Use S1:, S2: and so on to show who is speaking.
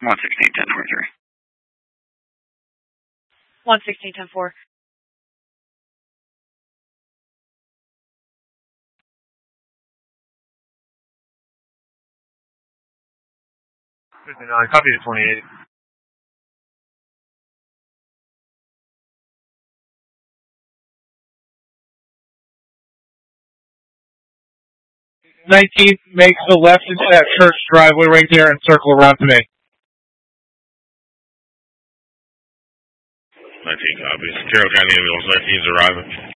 S1: 116-10-43.
S2: 116-10-4.
S3: 59, copy to 28.
S4: '19th makes the left into that church driveway right there and circle around to me.
S5: 19 copies. Carroll County Ambulance 19 is arriving.